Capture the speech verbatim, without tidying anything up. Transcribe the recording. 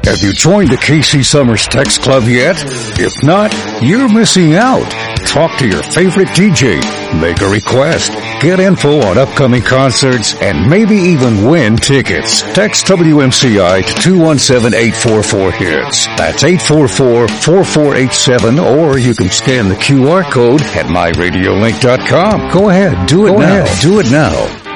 Have you joined the K C Summers Text Club yet? If not, you're missing out. Talk to your favorite D J, make a request, get info on upcoming concerts, and maybe even win tickets. Text W M C I to two one seven, eight four four, HITS. That's eight four four, four four eight seven, or you can scan the Q R code at my radio link dot com. Go ahead, do it Go now. ahead. Do it now.